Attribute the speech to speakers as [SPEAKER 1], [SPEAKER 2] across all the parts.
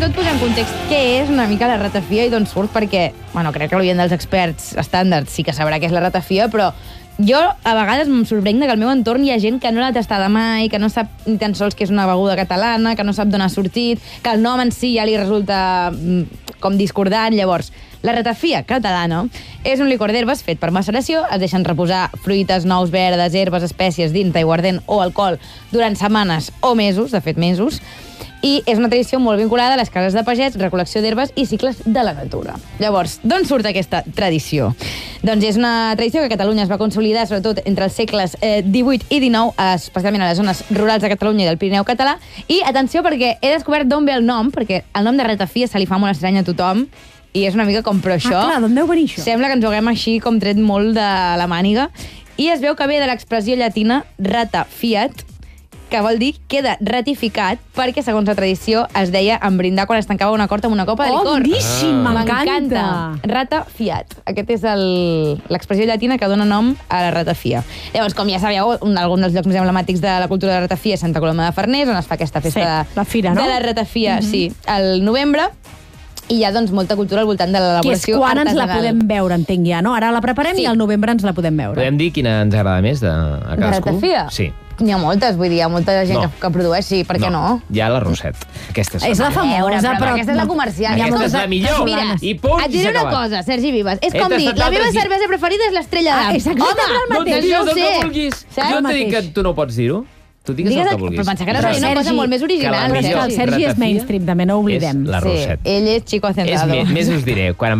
[SPEAKER 1] tot posar en context què és una mica la ratafia i d'on surt, perquè, bueno, crec que l'oient dels experts estàndards sí que sabrà què és la ratafia, però jo a vegades em sorprenc que al meu entorn hi ha gent que no l'ha tastada mai, que no sap ni tan sols que és una beguda catalana, que no sap d'on ha sortit, que el nom en si ja li resulta com discordant. Llavors, la ratafia catalana és un licor d'herbes fet per maceració, es deixen reposar fruites, nous verdes, herbes, espècies dins d'aiguardent o alcohol durant setmanes o mesos, de fet mesos, i és una tradició molt vinculada a les cases de pagès, recol·lecció d'herbes i cicles de la natura. Llavors, d'on surt aquesta tradició? Doncs és una tradició que a Catalunya es va consolidar, sobretot entre els segles XVIII i XIX, especialment a les zones rurals de Catalunya i del Pirineu català. I atenció, perquè he descobert d'on ve el nom, perquè el nom de ratafia se li fa molt estrany a tothom, i és una mica com, però això...
[SPEAKER 2] Ah, clar, d'on deu venir això?
[SPEAKER 1] Sembla que ens ho haguem així com tret molt de la màniga. I es veu que ve de l'expressió llatina rata fiat, que vol dir queda ratificat, perquè, segons la tradició, es deia en brindar quan es tancava un acord amb una copa de licor.
[SPEAKER 2] Boníssim, m'encanta!
[SPEAKER 1] Rata fiat. Aquest és l'expressió llatina que dona nom a la ratafia. Llavors, com ja sabeu, algun dels llocs més emblemàtics de la cultura de la ratafia és Santa Coloma de Farners, on es fa aquesta festa
[SPEAKER 2] la fira, no?
[SPEAKER 1] de la ratafia, sí, al novembre. I hi ha, doncs, molta cultura al voltant de l'elaboració artesanal.
[SPEAKER 2] Que és quan ens la podem veure, entenc ja, no? Ara la preparem i al novembre ens la podem veure.
[SPEAKER 3] Podem dir quina ens agrada més a cadascú?
[SPEAKER 1] De ratafia?
[SPEAKER 3] Sí.
[SPEAKER 1] N'hi ha moltes, vull dir, hi ha molta gent que produeix, sí, per què no?
[SPEAKER 3] Hi ha la Roset. Aquesta
[SPEAKER 2] és la famosa, però
[SPEAKER 1] aquesta és la comercial.
[SPEAKER 3] Aquesta és la millor.
[SPEAKER 1] Mira,
[SPEAKER 3] I punt,
[SPEAKER 1] et diré una cosa, Sergi Vives. És com dir, la meva cervesa preferida és l'Estrella d'Am.
[SPEAKER 2] Home,
[SPEAKER 3] no diguis el que vulguis. Jo t'he dit que tu no pots dir-ho. Tu digues el que vulguis.
[SPEAKER 1] Però pensar que era una cosa molt més original.
[SPEAKER 2] El Sergi és mainstream, també no ho oblidem.
[SPEAKER 3] És la Roset.
[SPEAKER 1] Ell és Chico Hacendado.
[SPEAKER 3] Més us diré, quan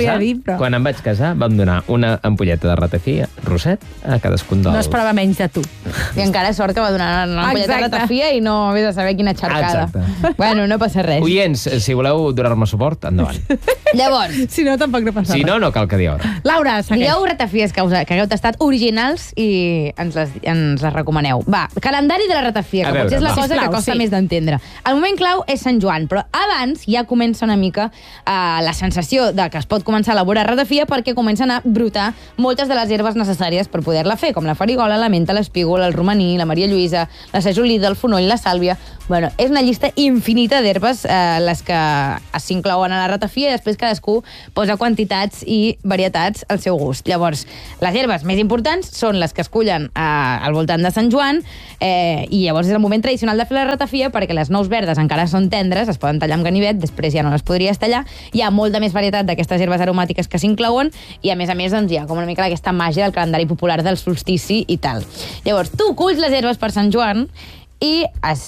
[SPEAKER 3] em vaig casar, vam donar una ampolleta de ratafia Roset a cadascun dels...
[SPEAKER 2] No esperava menys de tu.
[SPEAKER 1] I encara sort que va donar una ampolleta de ratafia i no havies de saber quina xarcada.
[SPEAKER 3] Exacte.
[SPEAKER 1] Bueno, no passa res.
[SPEAKER 3] Oients, si voleu donar-me suport, endavant.
[SPEAKER 1] Llavors...
[SPEAKER 2] Si no, tampoc no passa res.
[SPEAKER 3] Si no, no cal que dieu res.
[SPEAKER 2] Laura, segueix.
[SPEAKER 1] Dieu ratafies que hagueu tastat originals i ens les recomaneu. Va, calendari de la ratafia, que potser és la cosa que costa més d'entendre. El moment clau és Sant Joan, però abans ja comença una mica la sensació de que es pot començar a elaborar ratafia, perquè comencen a brotar moltes de les herbes necessàries per poder-la fer, com la farigola, la menta, l'espígol, el romaní, la Maria Lluïsa, la sajolida, el fonoll, la sàlvia... Bueno, és una llista infinita d'herbes les que s'inclouen a la ratafia i després cadascú posa quantitats i varietats al seu gust. Llavors, les herbes més importants són les que es cullen al voltant de Sant Joan i llavors és el moment tradicional de fer la ratafia perquè les nous verdes encara són tendres, es poden tallar amb ganivet, després ja no les podries tallar. Hi ha molta més varietat d'aquestes herbes aromàtiques que s'inclouen i a més doncs, hi ha com una mica aquesta màgia del calendari popular del solstici i tal. Llavors, tu culls les herbes per Sant Joan i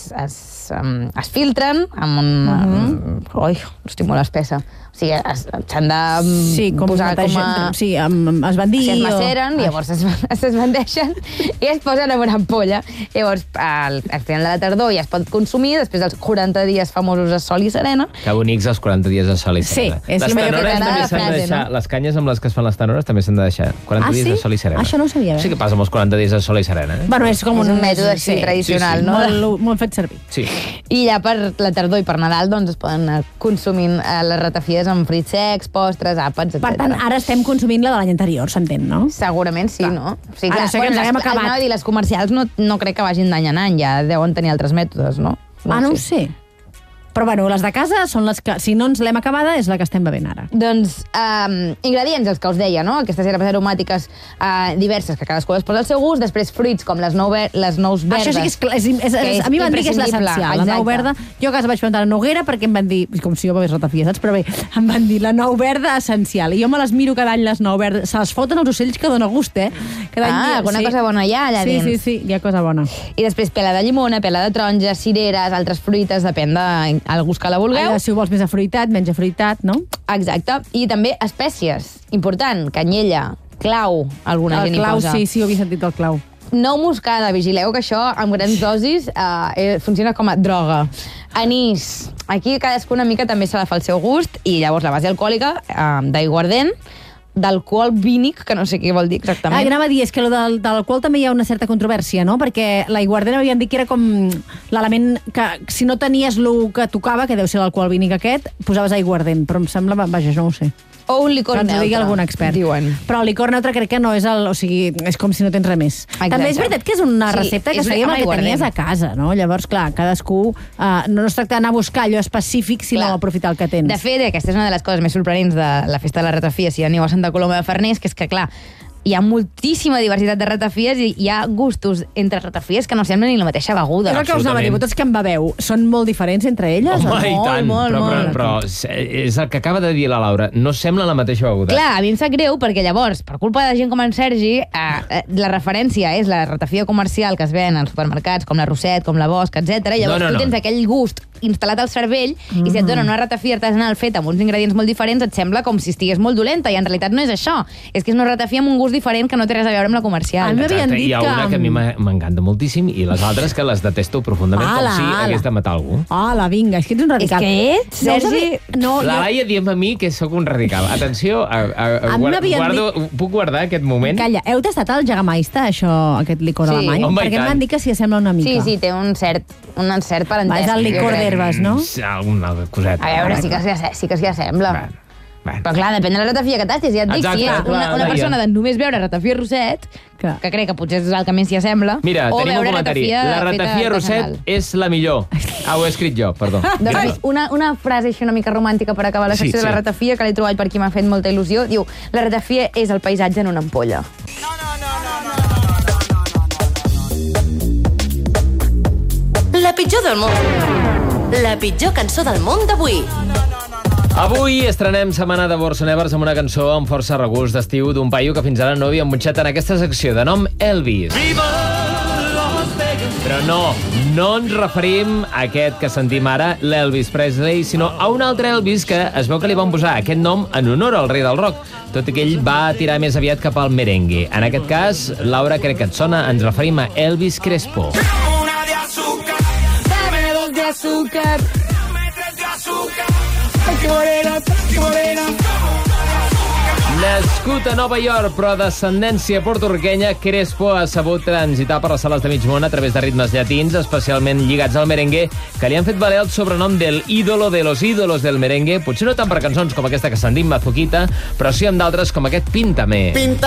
[SPEAKER 1] es filtren amb un... Ui, estic molt espessa. O sigui, s'han de posar com a...
[SPEAKER 2] Sí, es van dir...
[SPEAKER 1] Es maceren, llavors es bandeixen i es posen en una ampolla. Llavors, al final de la tardor ja es pot consumir, després dels 40 dies famosos a sol i serena.
[SPEAKER 3] Que bonics els 40 dies a sol i serena.
[SPEAKER 2] Sí, és el millor que
[SPEAKER 3] també s'han de deixar, les canyes amb les que es fan les tenores també s'han de deixar 40 dies a sol i serena.
[SPEAKER 2] Això no ho sabia.
[SPEAKER 3] Sí que passa amb els 40 dies a sol i serena.
[SPEAKER 2] Bueno, és com
[SPEAKER 1] un mètode així tradicional, no?
[SPEAKER 2] Molt fet servir.
[SPEAKER 3] Sí.
[SPEAKER 1] I ja per la tardor i per Nadal doncs es poden anar consumint les ratafies amb frits secs, postres, àpats, etc.
[SPEAKER 2] Per tant, ara estem consumint la de l'any anterior, s'entén, no?
[SPEAKER 1] Segurament sí, no? O sigui,
[SPEAKER 2] ara sé que ens haguem acabat.
[SPEAKER 1] Les comercials no crec que vagin d'any en any, ja deuen tenir altres mètodes, no?
[SPEAKER 2] No ho sé. Però bueno, les de casa són les que, si no ens l'hem acabada, és la que estem bevent ara.
[SPEAKER 1] Doncs, ingredients, els que us deia, no? Aquestes herbes aromàtiques diverses, que cadascú les posa al seu gust, després fruits, com les nous verdes.
[SPEAKER 2] Això sí que és a mi m'han dit que és l'essencial, la nou verda. Jo a casa vaig plantar la noguera perquè em van dir, com si jo bevés ratafia, saps? Però bé, em van dir la nou verda essencial. I jo me les miro cada any, les nou verdes. Se les foten els ocells que dona gust, eh?
[SPEAKER 1] Alguna cosa bona hi ha allà dins.
[SPEAKER 2] Sí, hi ha cosa bona.
[SPEAKER 1] I després pela de llimona, pela de taronja, cireres, altres fruites, depèn de el gust que la vulgueu.
[SPEAKER 2] Si ho vols més afruitat, menys afruitat, no?
[SPEAKER 1] Exacte. I també espècies. Important, canyella, clau, alguna gent hi posa.
[SPEAKER 2] El clau, sí, ho havia sentit el clau.
[SPEAKER 1] Nou moscada, vigileu que això, amb grans dosis, funciona com a droga. Anís. Aquí cadascú una mica també se la fa al seu gust, i llavors la base alcohòlica d'aiguardent, d'alcohol vínic, que no sé què vol dir exactament.
[SPEAKER 2] Anava a dir, és que de l'alcohol també hi ha una certa controvèrsia, no? Perquè l'aiguardent havien dit que era com l'element que, si no tenies el que tocava, que deu ser l'alcohol vínic aquest, posaves aiguardent, però em sembla, vaja, no ho sé.
[SPEAKER 1] O un licor neutre,
[SPEAKER 2] digui algun expert.
[SPEAKER 1] Diuen.
[SPEAKER 2] Però el licor neutre crec que no és o sigui, és com si no tens res més.
[SPEAKER 1] Exacte.
[SPEAKER 2] També és veritat que és una recepta que seguim el que tenies a casa, no? Llavors, clar, cadascú no es tracta d'anar a buscar allò específic, sinó aprofitar el que tens.
[SPEAKER 1] De fet, aquesta és una de les coses més sorprenents de la festa de la ratafia, si aneu a Santa Coloma de Farners, que és que, clar, hi ha moltíssima diversitat de ratafies i hi ha gustos entre ratafies que no semblen ni la mateixa beguda.
[SPEAKER 2] És el que us anava a dir, vosaltres que en beveu, són molt diferents entre elles?
[SPEAKER 3] Home, i tant, però és el que acaba de dir la Laura, no sembla la mateixa beguda.
[SPEAKER 1] Clar, a mi em sap greu, perquè llavors, per culpa de gent com en Sergi, la referència és la ratafia comercial que es ven als supermercats, com la Roset, com la Bosch, etc. Llavors tu tens aquell gust instal·lat al cervell i si et donen una ratafia artesanal feta amb uns ingredients molt diferents et sembla com si estigués molt dolenta i en realitat no és això, és que és una ratafia amb un gust diferent que no té res a veure amb la comercial.
[SPEAKER 3] Exacte, hi ha una que a mi m'encanta moltíssim i les altres que les detesto profundament, com si hagués de matar algú.
[SPEAKER 2] Hola, vinga, és que ets un radical.
[SPEAKER 1] És que ets, Sergi...
[SPEAKER 3] La Laia diem a mi que sóc un radical. Atenció, puc guardar aquest moment?
[SPEAKER 2] Calla, heu tastat el Jägermeister, aquest licor alemany? Perquè em van dir que s'hi assembla una mica.
[SPEAKER 1] Sí, té un cert parentesc.
[SPEAKER 2] És el licor d'herbes, no?
[SPEAKER 3] Alguna coseta.
[SPEAKER 1] A veure, sí que s'hi assembla. Però clar, depèn de la ratafia que tastis, ja et dic. Si una persona de només veure ratafia Roset, que crec que potser és el que més s'hi assembla,
[SPEAKER 3] mira, tenim un comentari. La ratafia Roset és la millor. Ho he escrit jo, perdó.
[SPEAKER 1] Doncs una frase així una mica romàntica per acabar la secció de la ratafia, que l'he trobat per aquí, m'ha fet molta il·lusió. Diu, la ratafia és el paisatge en una ampolla.
[SPEAKER 4] La pitjor del món. La pitjor cançó del món d'avui.
[SPEAKER 3] Avui estrenem Setmana de Borsonevers amb una cançó amb força regust d'estiu d'un paio que fins ara no havia embutxat en aquesta secció, de nom Elvis. Però no ens referim a aquest que sentim ara, l'Elvis Presley, sinó a un altre Elvis que es veu que li van posar aquest nom en honor al rei del rock, tot i que ell va tirar més aviat cap al merengue. En aquest cas, Laura, crec que et sona, ens referim a Elvis Crespo. Nascut a Nova York, però d'ascendència portorriquenya, Crespo ha sabut transitar per les sales de mig món a través de ritmes llatins, especialment lligats al merengue, que li han fet valer el sobrenom del ídolo de los ídolos del merengue, potser no tant per cançons com aquesta que sentim, Mazuquita, però sí amb d'altres com aquest Píntame.